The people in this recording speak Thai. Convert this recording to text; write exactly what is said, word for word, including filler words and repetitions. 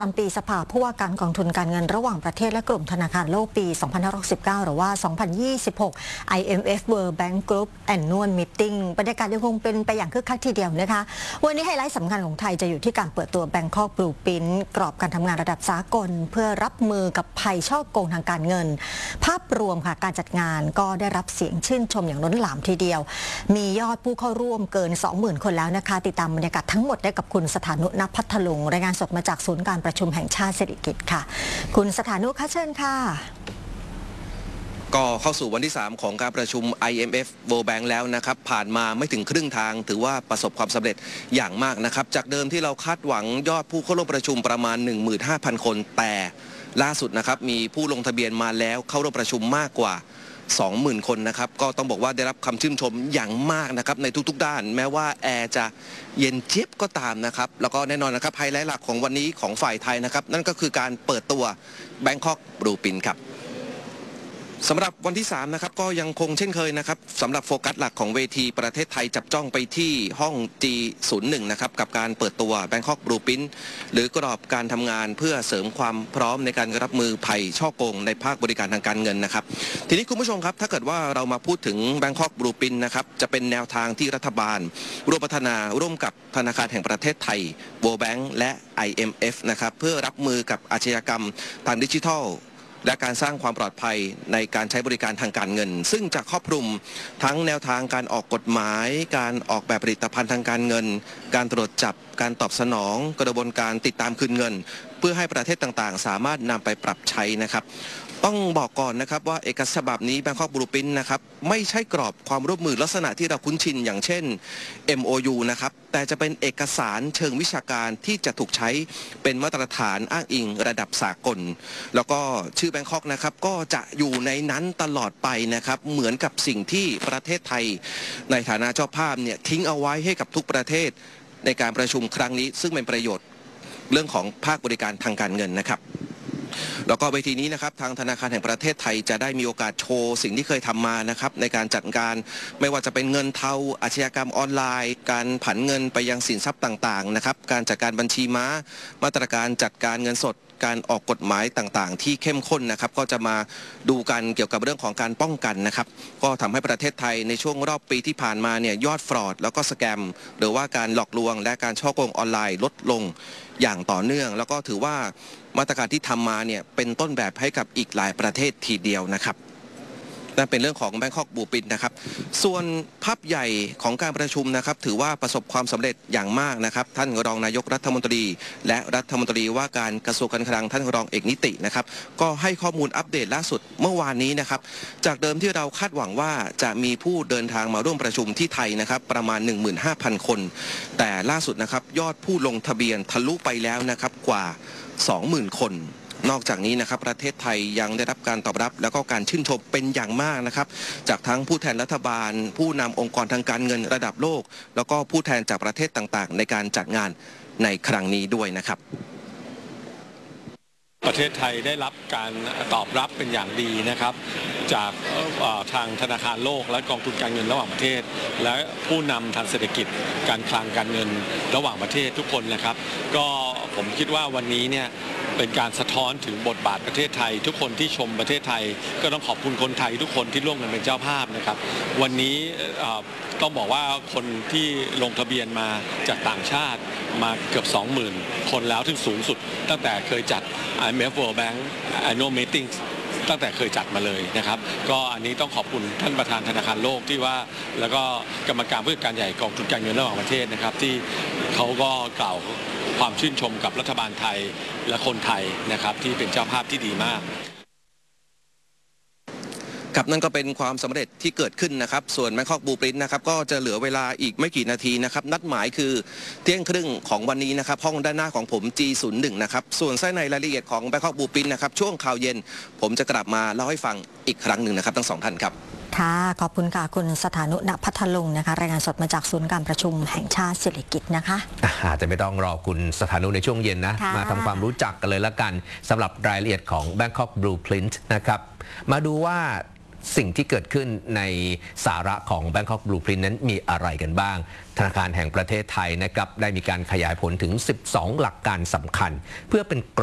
ตามปีสภาผู้ว่าการกองทุนการเงินระหว่างประเทศและกลุ่มธนาคารโลกปี สองพันห้าร้อยสิบเก้า หรือว่า สองพันยี่สิบหก ไอ เอ็ม เอฟ World Bank Group Annual Meeting บรรยากาศยังคงเป็นไปอย่างคึกคักทีเดียวนะคะวันนี้ไฮไลท์สำคัญของไทยจะอยู่ที่การเปิดตัว Bangkok Blueprint กรอบการทำงานระดับสากลเพื่อรับมือกับภัยฉ้อโกงทางการเงินภาพรวมค่ะการจัดงานก็ได้รับเสียงชื่นชมอย่างล้นหลามทีเดียวมียอดผู้เข้าร่วมเกิน สองหมื่น คนแล้วนะคะติดตามบรรยากาศทั้งหมดได้กับคุณสถานุ ณ พัทลุงรายงานสดมาจากศูนย์การประชุมแห่งชาติเศรษฐกิจค่ะคุณสถานุค่ะเชิญค่ะก็เข้าสู่วันที่สามของการประชุม ไอ เอ็ม เอฟ World Bank แล้วนะครับผ่านมาไม่ถึงครึ่งทางถือว่าประสบความสำเร็จอย่างมากนะครับจากเดิมที่เราคาดหวังยอดผู้เข้าร่วมประชุมประมาณ หนึ่งหมื่นห้าพัน คนแต่ล่าสุดนะครับมีผู้ลงทะเบียนมาแล้วเข้าร่วมประชุมมากกว่า สองหมื่น คนนะครับก็ต้องบอกว่าได้รับคำชื่นชมอย่างมากนะครับในทุกๆด้านแม้ว่าแอร์จะเย็นเจี๊ยบก็ตามนะครับแล้วก็แน่นอนนะครับไฮไลท์หลักของวันนี้ของฝ่ายไทยนะครับนั่นก็คือการเปิดตัว Bangkok Blueprint ครับสำหรับวันที่สามนะครับก็ยังคงเช่นเคยนะครับสำหรับโฟกัสหลักของเวทีประเทศไทยจับจ้องไปที่ห้อง จี ศูนย์หนึ่ง นะครับกับการเปิดตัว Bangkok Blueprint หรือกรอบการทำงานเพื่อเสริมความพร้อมในการรับมือภัยฉ้อโกงในภาคบริการทางการเงินนะครับทีนี้คุณผู้ชมครับถ้าเกิดว่าเรามาพูดถึง Bangkok Blueprint นะครับจะเป็นแนวทางที่รัฐบาลร่วมพัฒนาร่วมกับธนาคารแห่งประเทศไทย World Bank และ ไอ เอ็ม เอฟ นะครับเพื่อรับมือกับอาชญากรรมทางดิจิทัลและการสร้างความปลอดภัยในการใช้บริการทางการเงินซึ่งจะครอบคลุมทั้งแนวทางการออกกฎหมายการออกแบบผลิตภัณฑ์ทางการเงินการตรวจจับการตอบสนองกระบวนการติดตามคืนเงินเพื่อให้ประเทศต่างๆสามารถนำไปปรับใช้นะครับต้องบอกก่อนนะครับว่าเอกสารฉบับนี้ Bangkok Blueprint นะครับไม่ใช่กรอบความร่วมมือลักษณะที่เราคุ้นชินอย่างเช่น เอ็ม โอ ยู นะครับแต่จะเป็นเอกสารเชิงวิชาการที่จะถูกใช้เป็นมาตรฐานอ้างอิงระดับสากลแล้วก็ชื่อ Bangkok นะครับก็จะอยู่ในนั้นตลอดไปนะครับเหมือนกับสิ่งที่ประเทศไทยในฐานะเจ้าภาพเนี่ยทิ้งเอาไว้ให้กับทุกประเทศในการประชุมครั้งนี้ซึ่งเป็นประโยชน์เรื่องของภาคบริการทางการเงินนะครับแล้วก็เวทีนี้นะครับทางธนาคารแห่งประเทศไทยจะได้มีโอกาสโชว์สิ่งที่เคยทำมานะครับในการจัดการไม่ว่าจะเป็นเงินเทาอาชญากรรมออนไลน์การผันเงินไปยังสินทรัพย์ต่างๆนะครับการจัดการบัญชีม้ามาตรการจัดการเงินสดการออกกฎหมายต่างๆที่เข้มข้นนะครับก็จะมาดูกันเกี่ยวกับเรื่องของการป้องกันนะครับก็ทำให้ประเทศไทยในช่วงรอบปีที่ผ่านมาเนี่ยยอดฟรอดแล้วก็สแกมหรือว่าการหลอกลวงและการฉ้อโกงออนไลน์ลดลงอย่างต่อเนื่องแล้วก็ถือว่ามาตรการที่ทำมาเนี่ยเป็นต้นแบบให้กับอีกหลายประเทศทีเดียวนะครับนั่นเป็นเรื่องของ Bangkok Blueprint นะครับส่วนภาพใหญ่ของการประชุมนะครับถือว่าประสบความสำเร็จอย่างมากนะครับท่านรองนายกรัฐมนตรีและรัฐมนตรีว่าการกระทรวงการคลังท่านรองเอกนิตินะครับก็ให้ข้อมูลอัปเดตล่าสุดเมื่อวานนี้นะครับจากเดิมที่เราคาดหวังว่าจะมีผู้เดินทางมาร่วมประชุมที่ไทยนะครับประมาณ หนึ่งหมื่นห้าพัน คนแต่ล่าสุดนะครับยอดผู้ลงทะเบียนทะลุไปแล้วนะครับกว่า สองหมื่น คนนอกจากนี้นะครับประเทศไทยยังได้รับการตอบรับแล้วก็การชื่นชมเป็นอย่างมากนะครับจากทั้งผู้แทนรัฐบาลผู้นำองค์กรทางการเงินระดับโลกแล้วก็ผู้แทนจากประเทศต่างๆในการจัดงานในครั้งนี้ด้วยนะครับประเทศไทยได้รับการตอบรับเป็นอย่างดีนะครับจากทางธนาคารโลกและกองทุนการเงินระหว่างประเทศและผู้นำทางเศรษฐกิจการคลังการเงินระหว่างประเทศทุกคนนะครับก็ผมคิดว่าวันนี้เนี่ยเป็นการสะท้อนถึงบทบาทประเทศไทยทุกคนที่ชมประเทศไทยก็ต้องขอบคุณคนไทยทุกคนที่ร่วมกันเป็นเจ้าภาพนะครับวันนี้ต้องบอกว่าคนที่ลงทะเบียนมาจากต่างชาติมาเกือบ สองหมื่น คนแล้วถึงสูงสุดตั้งแต่เคยจัด ไอ เอ็ม เอฟ World Bank Annual Meeting ตั้งแต่เคยจัดมาเลยนะครับก็อันนี้ต้องขอบคุณท่านประธานธนาคารโลกที่ว่าแล้วก็กรรมการผู้จัดการใหญ่กองทุนการเงินระหว่างประเทศนะครับที่เขาก็กล่าวความชื่นชมกับรัฐบาลไทยและคนไทยนะครับที่เป็นเจ้าภาพที่ดีมากครับนั่นก็เป็นความสำเร็จที่เกิดขึ้นนะครับส่วน Bangkok Blueprint นะครับก็จะเหลือเวลาอีกไม่กี่นาทีนะครับนัดหมายคือเที่ยงครึ่งของวันนี้นะครับห้องด้านหน้าของผม จี ศูนย์หนึ่ง นะครับส่วนไส้ในรายละเอียดของ Bangkok Blueprint นะครับช่วงข่าวเย็นผมจะกลับมาเล่าให้ฟังอีกครั้งหนึ่งนะครับทั้งสองท่านครับค่ะขอบคุณค่ะคุณสถานุ ณ พัทลุงนะคะรายงานสดมาจากศูนย์การประชุมแห่งชาติเศรษฐกิจนะคะอาจจะไม่ต้องรอคุณสถานุในช่วงเย็นนะมาทำความรู้จักกันเลยละกันสำหรับรายละเอียดของ Bangkok Blueprint นะครับมาดูว่าสิ่งที่เกิดขึ้นในสาระของ Bangkok Blueprint นั้นมีอะไรกันบ้างธนาคารแห่งประเทศไทยนะครับได้มีการขยายผลถึงสิบสองหลักการสำคัญเพื่อเป็น